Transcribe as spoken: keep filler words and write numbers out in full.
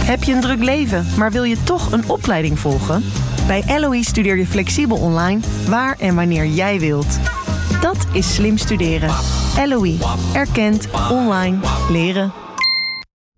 Heb je een druk leven, maar wil je toch een opleiding volgen? Bij L O E studeer je flexibel online, waar en wanneer jij wilt. Dat is slim studeren. L O E. Erkend online leren.